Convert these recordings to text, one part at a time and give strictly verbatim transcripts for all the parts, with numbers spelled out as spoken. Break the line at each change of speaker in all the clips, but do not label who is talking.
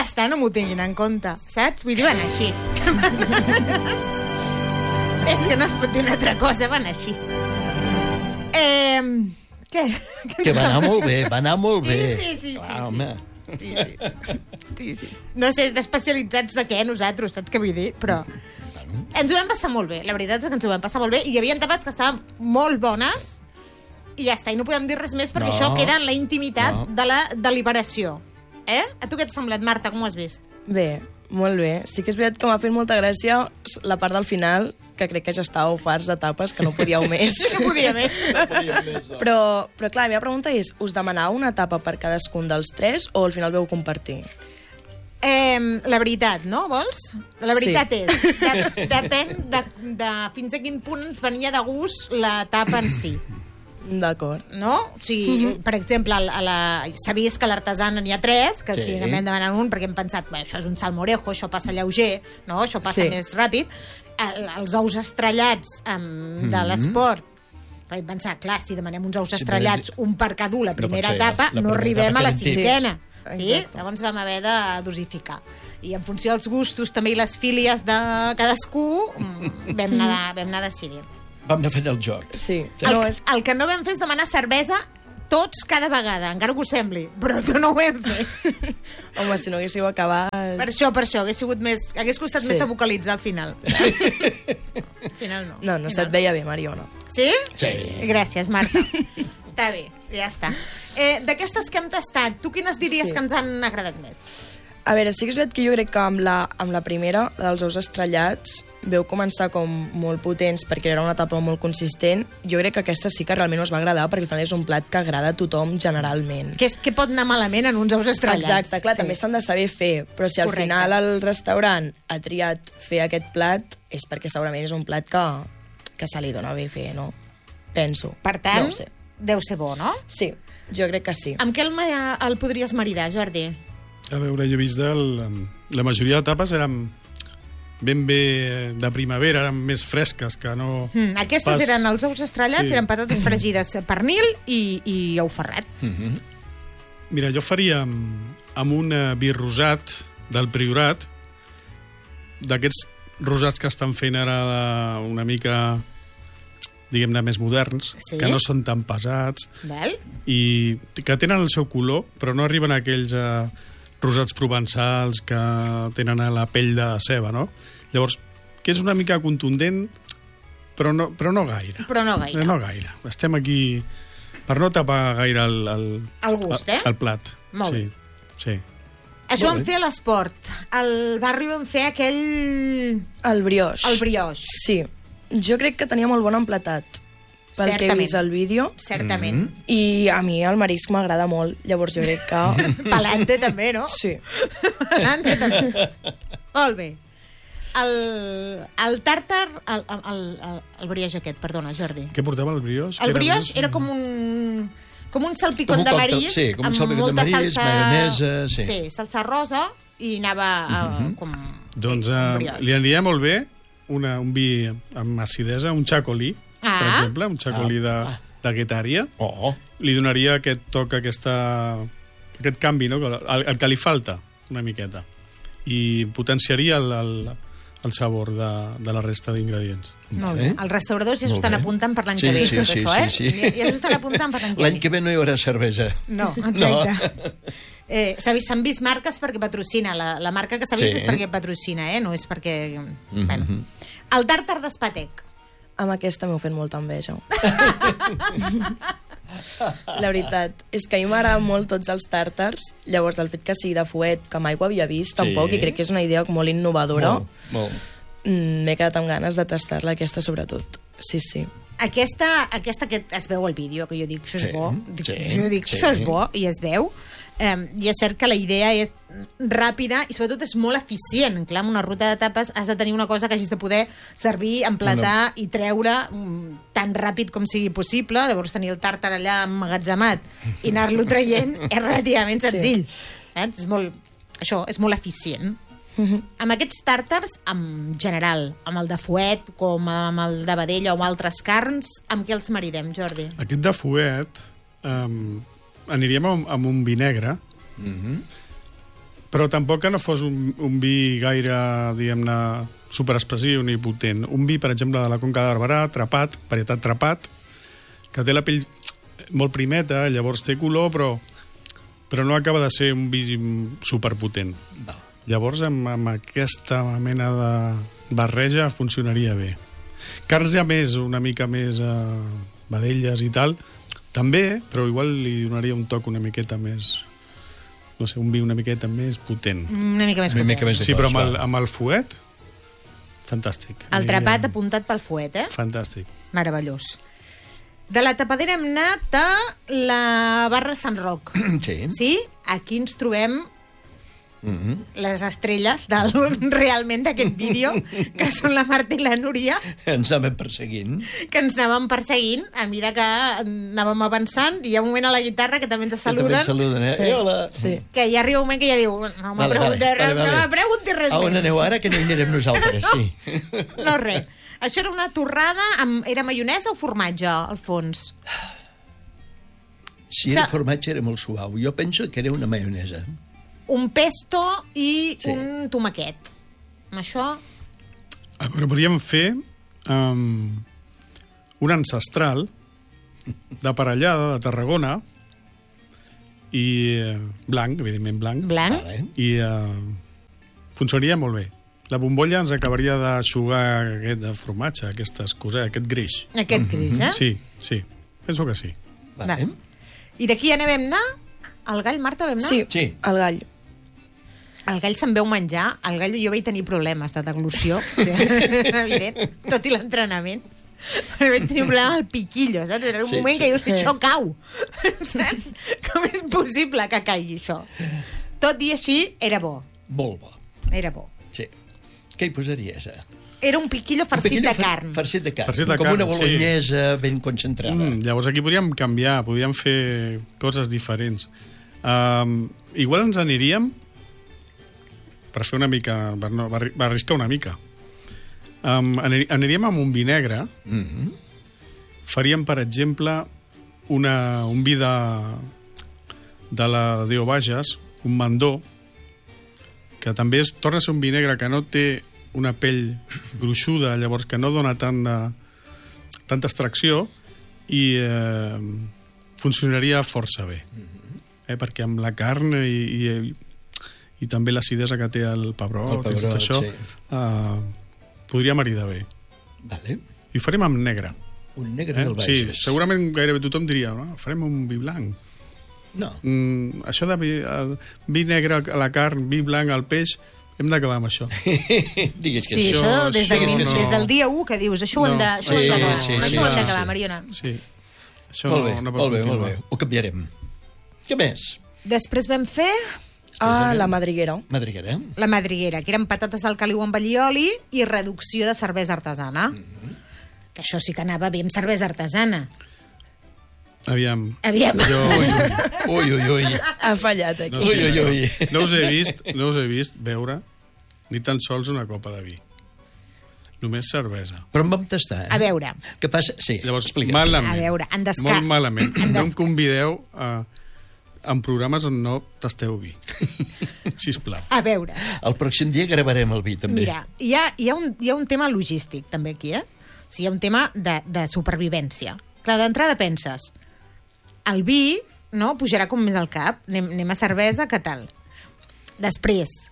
està, no m'ho tinguin en compte, saps? Vull dir, van així. És que no es pot dir una altra cosa, van així. Eh, què?
Que va anar molt bé, va anar molt bé.
Sí, sí, sí.
Clar,
sí,
home.
sí. Sí, sí. No sé, d'especialitzats de què, nosaltres, saps què vull dir? Però ens ho vam passar molt bé, la veritat és que ens ho vam passar molt bé, i hi havia tapats que estaven molt bones, i ja està, i no podem dir res més, perquè
No.
això queda en la intimitat
No.
de la deliberació. Eh? A tu què t'ha semblat, Marta? Com ho has vist?
Bé, molt bé. Sí que és veritat que m'ha fet molta gràcia la part del final, que crec que ja estàveu farts d'etapes, que no podíeu més.
No podia més.
Però, però clar, la meva pregunta és, us demanau una etapa per cadascun dels tres o al final veu compartir?
Eh, la veritat, no, vols? La veritat
Sí.
és, de, depèn de, de fins a quin punt ens venia de gust l'etapa en si.
D'acord.
No? O sigui, per exemple, a la, s'ha vist que l'artesana n'hi ha tres, que
Sí.
sí, que hem demanat un, perquè hem pensat, bé, això és un salmorejo, això passa lleuger, no? Això passa
Sí.
més ràpid. El, els ous estrellats um, de l'esport, vaig pensar, clar, si demanem uns ous
Sí,
estrellats,
però-
un per cada un, la
no pot
primera
ser,
etapa,
la
no
primera
arribem
etapa
a la
queden tips.
cinquena.
Sí,
Sí?
exacte.
Llavors vam haver de dosificar. I en funció dels gustos també i les fílies de cadascú, mm, vam anar, vam anar decidint.
Vam anar fent el joc.
Sí.
El,
No, és...
el que no vam fer és demanar cervesa tots cada vegada, encara que us sembli, però no ho vam fer.
Home, si no haguéssiu acabat...
Per això, per això, hagués sigut més, hagués costat
Sí.
més de vocalitzar al final. Saps? Al final no.
No, no
Al
se't
final
veia bé, Mariona.
Sí?
Sí.
Gràcies, Marta. Està bé, ja està. Eh, D'aquestes que hem tastat, tu quines diries
Sí.
que ens han agradat més?
A veure, sí que és veritat que jo crec que amb la, amb la primera, la dels ous estrellats, veu començar com molt potents perquè era una etapa molt consistent. Jo crec que aquesta sí que realment us va agradar perquè al final és un plat que agrada a tothom generalment.
Què, és, què pot anar malament en uns ous estrellats?
Exacte, clar, sí. També s'han de saber fer, però si al
Correcte.
final el restaurant ha triat fer aquest plat és perquè segurament és un plat que, que se li dona bé fer, no? Penso.
Per tant,
No ho sé.
deu ser bo, no?
Sí, jo crec que sí.
Amb què el, ma- el podries maridar, Jordi?
A veure, jo he vist el, la majoria d'etapes eren ben bé de primavera, eren més fresques que no...
Mm, aquestes
pas-
eren els ous estrellats,
Sí.
eren patates fregides, pernil i, i ou ferrat.
Mira, jo faria amb, amb un eh, vi rosat del Priorat, d'aquests rosats que estan fent ara de, una mica, diguem-ne, més moderns,
Sí.
que no són tan pesats
Val?
i que tenen el seu color, però no arriben a aquells eh, rosats provençals que tenen a la pell de ceba, no? Llavors, que és una mica contundent, però no, però no gaire.
Però no gaire.
No gaire. Estem aquí per no tapar gaire el, el,
El gust, eh?
el plat.
Molt
sí,
bé.
sí.
Això
Molt
vam
bé.
fer a l'esport. Al barri vam fer aquell...
El brioix.
El brioix.
Sí, jo crec que tenia molt bon emplatat, pel que he
Certament.
vist al vídeo,
Certament.
i a mi el marisc m'agrada molt, llavors jo crec que...
Palante també, no?
Sí.
Palante també. Molt bé. El, el tàrtar... El, el, el, el brioix aquest, perdona, Jordi.
Què portava el brioix?
El
Que
brioix era com un... Com un salpicón
Com un
de
còctel,
marisc,
sí, com un
amb
salpicón de
molta
marisc,
salsa...
maionesa, sí.
Sí, salsa rosa, i anava uh, com...
Doncs
un
eh,
brioix.
li aniria molt bé una, un vi amb acidesa, un xacolí,
Ah.
per exemple, un xacolí de, de guetària.
Oh,
Li donaria aquest toc, aquesta, aquest canvi, no? el, el que li falta, una miqueta. I potenciaria el, el, el sabor de, de la resta d'ingredients.
Molt bé. Els restauradors ja s'ho
Molt
estan
bé.
apuntant per l'any
Sí,
que ve,
sí,
tot
sí,
això, eh?
sí, sí.
Ja, ja s'ho estan apuntant per l'any que ve.
l'any que ve no hi haurà cervesa.
No, exacte. Eh, s'ha vist- s'han vist marques perquè patrocina. La, la marca que s'ha vist
Sí.
és perquè patrocina, eh? No és perquè... Bueno. El tàrtar d'espàtec.
Amb aquesta m'heu fet molta enveja. La veritat, és que a mi m'agraden molt tots els tàrtars, llavors el fet que sigui de fuet, que mai ho havia vist,
Sí.
tampoc, i crec que és una idea molt innovadora.
Molt, molt.
Mm, M'he quedat amb ganes de tastar-la, aquesta sobretot. Sí, sí.
Aquesta, aquesta que es veu al vídeo, que jo dic, això és
Sí,
bo. Dic,
sí,
jo dic,
sí.
això és bo, i es veu. Um, I és cert que la idea és ràpida i sobretot és molt eficient. Clar, en una ruta de tapes has de tenir una cosa que hagis de poder servir, emplatar i treure um, tan ràpid com sigui possible. Llavors tenir el tàrtar allà emmagatzemat i anar-lo traient és relativament senzill. Sí. Eh? És molt, això és molt eficient. Uh-huh. Amb aquests tàrtars, en general, amb el de fuet, com amb el de vedella o amb altres carns, amb què els maridem, Jordi?
Aquest de fuet um, aniríem amb, amb un vi negre, Però tampoc que no fos un, un vi gaire, diguem-ne, superexpressiu ni potent. Un vi, per exemple, de la Conca de Barberà, trapat, varietat trapat, que té la pell molt primeta, llavors té color, però, però no acaba de ser un vi superpotent.
Val.
Llavors, amb, amb aquesta mena de barreja funcionaria bé. Carns ja més, una mica més eh, vedelles i tal, també, però igual li donaria un toc una miqueta més... no sé, un vi una miqueta més potent.
Una mica més
Una
potent.
mica més de
Sí, però amb el,
clar.
amb el fuet, fantàstic.
El trapat apuntat pel fuet, eh?
Fantàstic.
Meravellós. De la tapadera hem anat a la barra Sant Roc.
Sí.
Sí? Aquí ens trobem
Mm-hmm.
les estrelles del, realment d'aquest vídeo, que són la Marta i la Núria,
Ens anàvem perseguint.
que ens anàvem perseguint a mesura que anàvem avançant, i hi ha un moment a la guitarra que també ens
Que també
saluden,
et saluden, eh? Eh, hola.
Sí.
que ja arriba un moment que ja diu no me
Vale,
pregunti
vale,
res,
vale, vale.
no me pregunti res
A on
més.
aneu ara, que no hi anirem nosaltres, sí.
No, res. Això era una torrada amb... Era maionesa o formatge, al fons?
Si era
Sa-
formatge era molt suau. Jo penso que era una maionesa.
Un pesto i
Sí.
un tomaquet. Amb això...
A veure, podríem fer um, un ancestral de parellada de Tarragona i eh, blanc, evidentment blanc,
Blanc.
Vale.
i uh, funcionaria molt bé. La bombolla ens acabaria d'aixugar aquest de formatge, aquestes coses, aquest greix.
Aquest gris, eh?
Sí, sí, penso que sí.
Vale.
Va. I d'aquí ja n'hem anar? Al gall, Marta, vam anar?
Sí,
Sí.
el gall.
El gall se'n veu menjar. El gall jo vaig tenir problemes de deglució. O sigui, evident. Tot i l'entrenament. Però vaig tenir un problema al piquillo, saps? Era un
Sí,
moment
sí.
que dius, això cau. Saps? Com és possible que caigui això? Tot i així, era bo.
Molt bo.
Era bo.
Sí. Què hi posaries, eh?
Era un piquillo farcit
Un
de
pequeño
carn.
fa- Farcit de carn.
Farcit de
Com
carn,
una
sí.
bolognesa ben concentrada.
Mm, llavors aquí podríem canviar, podríem fer coses diferents. Um, igual ens aniríem per fer una mica, per, no, per arriscar una mica. Um, anir, aniríem amb un vi negre,
Mm-hmm.
faríem, per exemple, una, un vi de, de la Déu Bages, un mandó, que també és, torna a ser un vi negre que no té una pell gruixuda, llavors que no dona tant de, tanta extracció i eh, funcionaria força bé. Eh, perquè amb la carn i, i, i també l'acidesa que té el pebrot,
El pebrot,
i tot això,
sí.
eh, podria maridar bé.
Vale.
I ho farem amb negre.
Un negre
Eh?
del
Sí,
Bages.
segurament gairebé tothom diria, no? Farem un vi blanc.
No.
Mm, això de vi, el, vi negre a la carn, vi blanc al peix, hem d'acabar amb això.
Digues que
Sí,
sí.
això,
Això-
des, del,
això no.
des del dia u que dius, això ho hem
No.
de- això ho hem
Sí,
d'acabar.
sí,
Això
sí,
ho hem
sí,
d'acabar,
sí.
Mariona.
Sí. Això
Molt bé,
no, no pot
molt bé, molt
continuar.
bé. Ho canviarem. Què més?
Després vam fer
Ah, la madriguera.
Madriguera.
la madriguera, que eren patates al caliu amb allioli i reducció de cervesa artesana.
Mm-hmm.
Que això sí que anava bé amb cervesa artesana.
Aviam.
Aviam.
Jo,
Ui, ui, ui.
Ha fallat aquí.
no,
Ui, ui, ui.
no us he vist, no us he vist beure ni tan sols una copa de vi. Només cervesa.
Però en vam tastar, eh?
A veure,
Què passa? Sí,
Llavors,
explica.
malament.
A veure, en desca-
Molt malament.
en
No
des-
em convideu a, en programes on no tasteu vi. Sisplau.
a veure.
El pròxim dia gravarem el vi, també.
Mira, hi ha, hi, ha un, hi ha un tema logístic també aquí, eh? O sigui, hi ha un tema de, de supervivència. Clar, d'entrada penses, el vi no, pujarà com més al cap, anem, anem a cervesa, què tal? Després,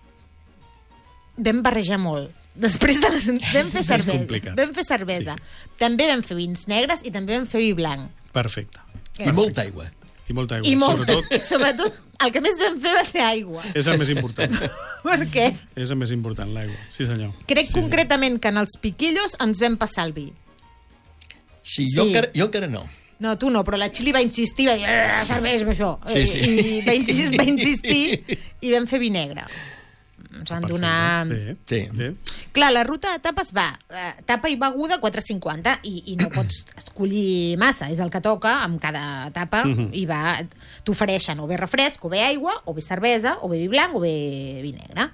vam barrejar molt. Després de les... vam fer cervesa.
complicat.
Vam fer cervesa. També vam fer vins negres i també vam fer vi blanc.
Perfecte.
I molta aigua.
I molta aigua.
I molt,
Sobretot,
sobretot, el que més vam fer va ser aigua.
és el més important.
Per què?
És el més important, l'aigua. Sí, senyor.
Crec
sí.
concretament que en els piquillos ens vam passar el vi.
Sí, jo,
Sí.
encara, jo encara no.
No, tu no, però la Xili va insistir, va dir, "Ah, serveix amb això.
Sí, sí.
I va insistir, va insistir i vam fer vi negre. Ens van donar...
Bé,
Sí.
bé.
Clar, la ruta de tapes va, eh, tapa i beguda quatre cinquanta i, i no pots escollir massa, és el que toca amb cada tapa i va, t'ofereixen o bé refresc, o bé aigua, o bé cervesa, o bé vi blanc, o bé vi negre.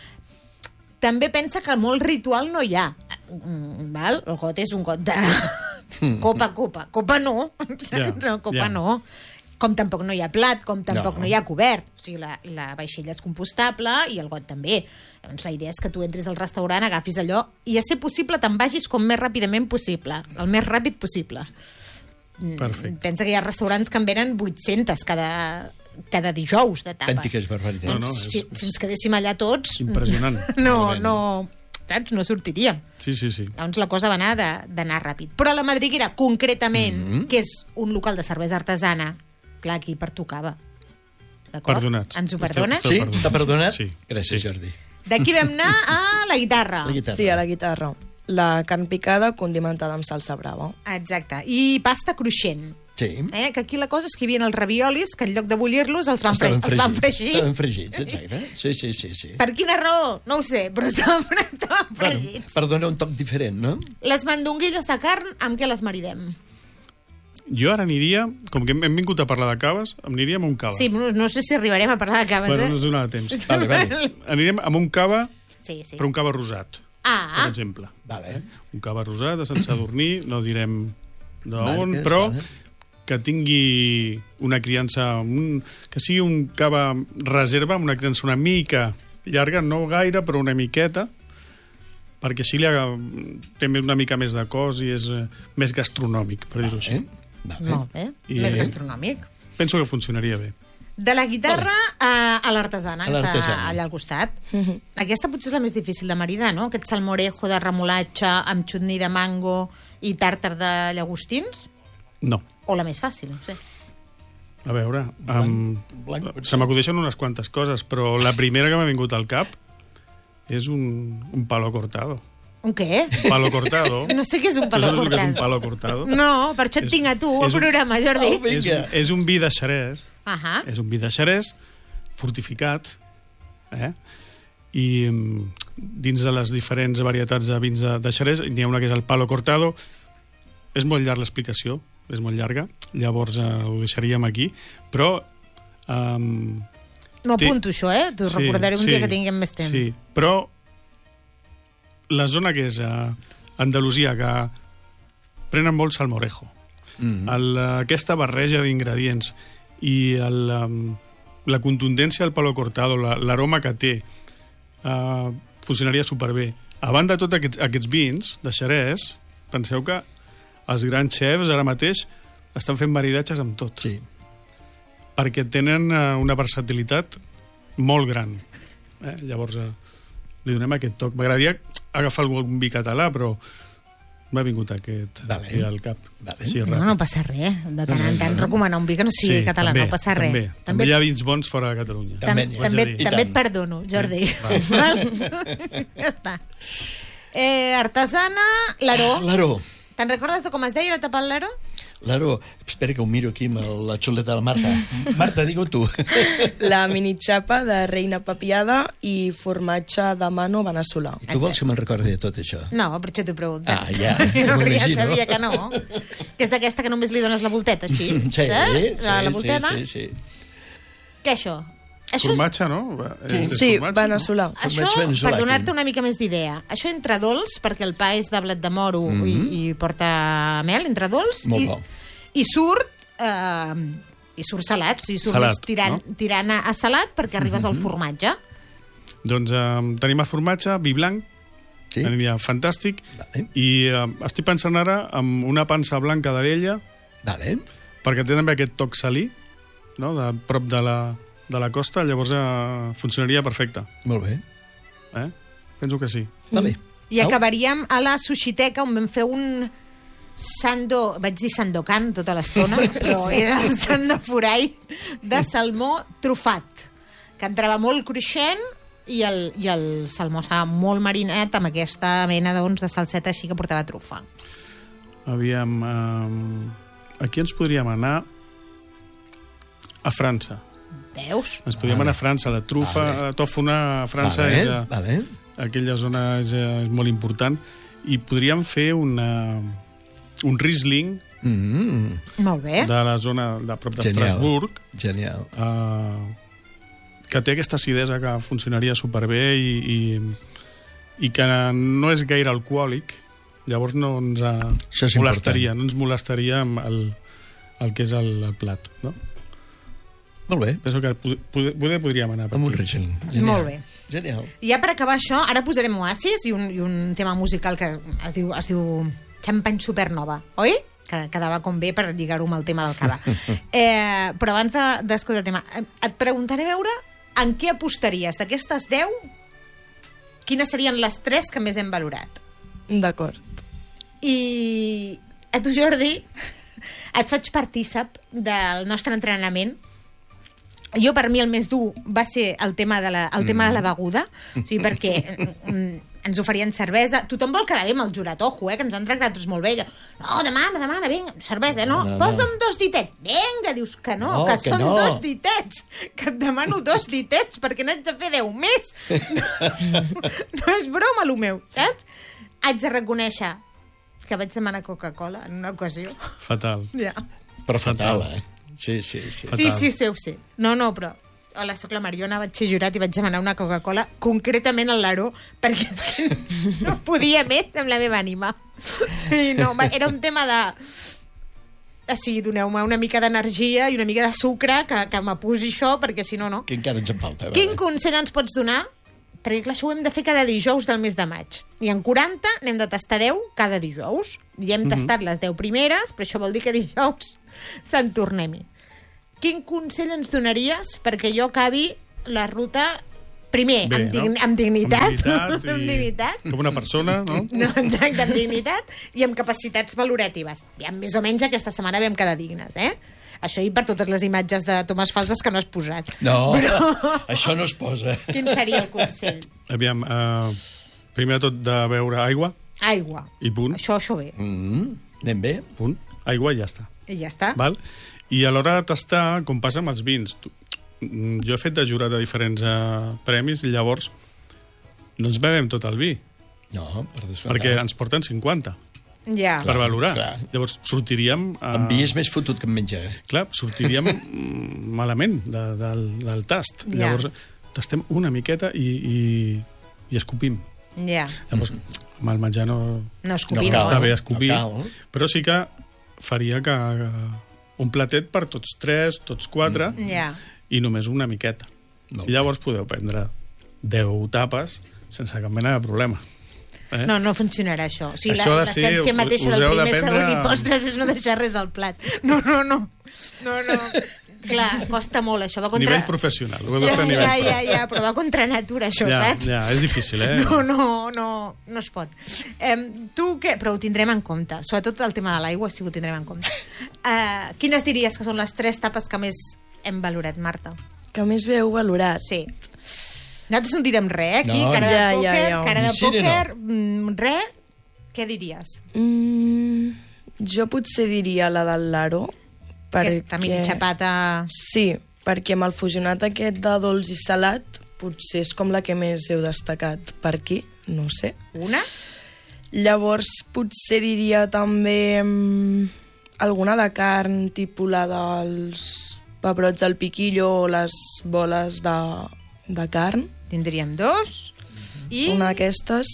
També pensa que molt ritual no hi ha. Mm, Val? El got és un got de... Copa, copa. Copa no.
Ja,
no, copa
ja.
no. Com tampoc no hi ha plat, com tampoc no,
No.
no hi ha cobert. O sigui, la, la vaixella és compostable i el got també. Llavors la idea és que tu entris al restaurant, agafis allò i, a ser possible, te'n vagis com més ràpidament possible, el més ràpid possible.
Perfecte.
Pensa que hi ha restaurants que en venen vuit-centes cada, cada dijous de tapa.
Autèntiques barbaritats.
No, no, és-
si, si ens quedéssim allà tots...
Impressionant.
No,
Realment.
no, saps? No sortiríem.
Sí, sí, sí.
Llavors la cosa va anar de- d'anar ràpid. Però la Madriguera, concretament, mm -hmm. que és un local de cervesa artesana, clar, aquí pertocava. D'acord?
Perdonats.
Ens ho
Esteu-
perdones?
esteu
Sí?
perdonats.
T'ha perdonat?
Sí.
Gràcies,
Sí.
Jordi.
D'aquí vam anar a la guitarra.
La guitarra.
Sí, a la guitarra. La carn picada condimentada amb salsa brava.
Exacte. I pasta cruixent.
Sí.
Eh? Que aquí la cosa és que hi havia els raviolis que en lloc de bullir-los els van, fre
Estaven
els van
fregits.
fregir.
Estaven fregits, exacte. Sí, sí, sí. sí.
Per quina raó? No ho sé, però estaven, estaven fregits.
Per donar un toc diferent, no?
Les mandonguilles de carn, amb què les maridem?
Jo ara aniria, com que hem hem vingut a parlar de caves, em aniria amb un cava.
Sí, no, no sé si arribarem a parlar de caves,
Bueno,
eh?
no ens donava temps.
Vale, vale.
Anirem amb un cava,
Sí, sí.
però un cava rosat,
Ah,
per exemple.
Vale.
Un cava rosat de Sant Sadurní, no direm d'on,
Marques,
però
vale.
que tingui una criança, un, que sigui un cava reserva, amb una criança una mica llarga, no gaire, però una miqueta, perquè així li aga- té una mica més de cos i és eh, més gastronòmic, per dir-ho així.
Eh? Vale.
molt bé.
I-
Més gastronòmic.
Penso que funcionaria bé.
De la guitarra a, a l'artesana,
A
que està
l'artesana.
allà al costat. Aquesta potser és la més difícil de maridar, no? Aquest salmorejo de remolatge amb xutney de mango i tàrtar de llagostins?
No.
O la més fàcil, no sé.
A veure, um,
blanc pot
se m'acudeixen unes quantes coses, però la primera que m'ha vingut al cap és un, un palo cortado.
Un què?
Un palo cortado.
No sé què és un palo
Tu saps el que és un
cortado.
palo cortado?
No, per això et
És-
tinc a tu al
és un-
programa, Jordi.
Oh, vinga.
És, un- és un vi de xerès.
Ahà.
És un vi de xerès fortificat, eh? I mm, dins de les diferents varietats de vins de, de xerès n'hi ha una que és el palo cortado. És molt llarg l'explicació, és molt llarga, llavors eh, ho deixaríem aquí, però... Um,
M'ho
té-
apunto, això, eh? T'ho recordaré un dia que tinguem més temps.
Sí, però la zona que és a Andalusia, que prenen molt salmorejo,
Mm.
el, aquesta barreja d'ingredients i el, um, la contundència del palo cortado, la- l'aroma que té, uh, funcionaria superbé. A banda de tots aquests, aquests vins de xerès, penseu que els grans xefs ara mateix estan fent maridatges amb tot,
Sí.
perquè tenen uh, una versatilitat molt gran. Eh? Llavors, eh, li donem aquest toc. M'agradaria agafar algun vi català, però m'ha vingut aquest
Vale.
aquí al cap.
Vale.
Així
No,
ràpid.
no passa res. De tant en tant recomanar un vi que no sigui català, no passa res.
També, també hi ha vins bons fora de Catalunya.
També
Tam
n'hi ha.
també,
Vaig a dir.
també
I
et
tant.
perdono, Jordi.
Sí,
Val? Ja està. Eh, artesana, l'Aró.
L'Aró.
Te'n recordes de com es deia la tapa l'Aró?
L'Aró. Espera que ho miro aquí amb el- la xuleta de la Marta. Marta, digue-ho tu.
La minichapa de reina papiada i formatge de mano veneçolà.
I tu vols que me'n recordi de tot això?
No, per això t'ho pregunto.
Ah, ja,
No,
m'ho
perquè ja
imagino.
sabia que no. Que és aquesta que només li dones la volteta, així.
Sí,
saps?
sí,
la, la
sí,
volteta.
sí, sí.
Què això? Això és,
Formatge, no? Va,
Sí.
és
Sí,
formatge,
veneçolà.
això,
Formatge veneçolà,
per donar-te
aquí.
una mica més d'idea, això entre dolç, perquè el pa és de blat de moro mm -hmm. i, i porta mel, entre dolç,
Molt
i,
bo.
i surt... Eh, i surt salat, o sigui, surt
Salat,
més tirant,
no?
tirant a, a salat perquè arribes al formatge.
No? Doncs eh, tenim el formatge, vi blanc,
Sí?
aniria fantàstic,
Vale.
i eh, estic pensant ara en una pansa blanca d'arella,
Vale.
perquè té també aquest toc salí, no? De prop de la, de la costa, llavors eh, funcionaria perfecte.
Molt bé.
Eh? Penso que sí.
Vale.
I
Au.
acabaríem a la sushiteca on vam fer un sando, vaig dir sandokan tota l'estona, però era el sando forai de salmó trufat, que entrava molt cruixent i el, i el salmó estava molt marinat amb aquesta mena doncs, de salseta així que portava trufa.
Aviam, eh, aquí ens podríem anar a França.
Veus?
Ens podríem anar a França. La trufa
Vale.
vale. tòfona a França
vale.
és, eh,
Vale.
aquella zona és, eh, és molt important, i podríem fer una, un Riesling
Mm,
Molt bé.
de la zona de prop
Genial.
d'Estrasburg,
genial.
eh, que té aquesta acidesa que funcionaria superbé i, i, i que no és gaire alcohòlic, llavors no ens eh,
Això és
molestaria, no ens molestaria amb el, el que és el, el plat, no?
Molt bé.
Penso que poder, poder podríem anar per
Amb un
aquí.
Rachel.
Molt bé.
Genial.
I ja per acabar això, ara posarem Oasis i un, i un tema musical que es diu, es diu Champagne Supernova, oi? Que quedava com bé per lligar-ho amb el tema del cava. eh, però abans d'escoltar de, el tema, et preguntaré a veure en què apostaries. D'aquestes deu, quines serien les tres que més hem valorat?
D'acord.
I a tu, Jordi, et faig partícip del nostre entrenament. Jo, per mi, el més dur va ser el tema de la, el tema de la beguda, o sigui, perquè ens oferien cervesa. Tothom vol quedar bé amb el jurat, ojo, eh, que ens han tractat tots molt bé. No, demana, demana, vinga, cervesa, no, no, no. Posa'm dos ditets. Vinga, dius que no, no que, que són no. dos ditets, que et demano dos ditets, perquè n'haig de fer deu més. No, no és broma, el meu, saps? Haig de reconèixer que vaig demanar Coca-Cola en una ocasió.
Fatal.
Ja.
Però fatal, eh? Sí, sí, sí.
Sí, sí, sí, ho sé. No, no, però... Hola, soc la Mariona, vaig ser jurat i vaig demanar una Coca-Cola, concretament al Laró, perquè és que no podia més amb la meva ànima. Sí, no, era un tema de... Sí, doneu-me una mica d'energia i una mica de sucre que, que m'apusi això, perquè si no, no.
Que encara ens en falta.
Quin consell ens pots donar? Perquè clar, això ho hem de fer cada dijous del mes de maig. I en quaranta n'hem de tastar deu cada dijous. I hem mm-hmm. tastat les deu primeres, però això vol dir que dijous se'n tornem-hi. Quin consell ens donaries perquè jo acabi la ruta, primer, Bé, amb, dign no? amb dignitat, amb dignitat, i... amb dignitat,
com una persona, no?
No, exacte, amb dignitat i amb capacitats valoratives. Ja, més o menys aquesta setmana vam quedar dignes, eh? Això i per totes les imatges de tomes falses que no has posat.
No, però... això no es posa.
Quin seria el consell?
Aviam, uh, primer de tot de beure aigua.
Aigua.
I punt.
Això, això bé.
Mm, anem bé?
Punt. Aigua i ja està.
I ja està.
Val? I a l'hora de tastar, com passa amb els vins, tu, jo he fet de jurat de diferents uh, premis i llavors no ens bevem tot el vi.
No, per descomptat.
Perquè ens porten cinquanta.
Ja.
Per valorar.
Clar.
Llavors sortiríem... Uh,
en vi és més fotut que en menjar.
Clar, sortiríem malament de, del, del tast.
Ja.
Llavors tastem una miqueta i, i, i escopim.
Ja.
Llavors, amb el menjar no...
No escopim.
No, està
no.
bé escopir,
no
però sí que faria que, que un platet per tots tres, tots quatre,
mm. ja.
i només una miqueta. I llavors podeu prendre deu tapes sense cap mena de problema. Eh?
No, no funcionarà això. O sigui,
això
l'essència
ser,
mateixa
us
del primer,
prendre...
segon i postres és no deixar res al plat. No, no, no. No, no. Clar, costa molt, això. Va contra...
Nivell professional. Ho he de
ja,
fer a nivell
ja, ja, ja, però va contra natura, això,
ja,
saps?
Ja, és difícil, eh?
No, no, no, no es pot. Eh, tu què? Però ho tindrem en compte. Sobretot el tema de l'aigua sí que ho tindrem en compte. Eh, quines diries que són les tres tapes que més hem valorat, Marta?
Que més bé heu valorat?
Sí. Nosaltres no direm res, eh, aquí.
No,
cara de
ja,
pòquer,
ja, ja.
cara de
Sí,
pòquer,
no.
mm, res. Què diries?
Mm, jo potser diria la del Laró. Perquè...
Aquesta mini xapata...
Sí, perquè amb el fusionat aquest de dolç i salat potser és com la que més heu destacat per aquí, no sé.
Una?
Llavors potser diria també mm, alguna de carn, tipus la dels pebrots al piquillo o les boles de, de carn.
Tindríem dos. I...
Una d'aquestes.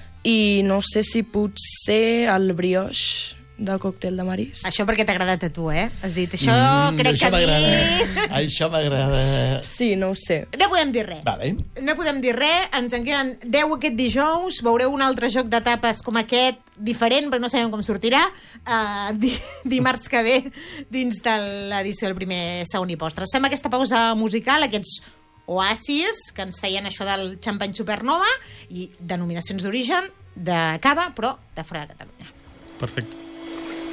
I no sé si potser el brioix de còctel de marís.
Això perquè t'ha agradat a tu, eh? Has dit, això
Mm,
crec
això
que a mi...
m'agrada. Això m'agrada.
Sí, no ho sé.
No podem dir res.
Vale.
No podem dir res. Ens en queden deu aquest dijous. Veureu un altre joc de tapes com aquest, diferent, però no sabem com sortirà. Uh, di dimarts que ve, dins de l'edició del primer Segon i Postres. Fem aquesta pausa musical, aquests Oasis, que ens feien això del Champagne Supernova, i denominacions d'origen de cava, però de fora de Catalunya.
Perfecte.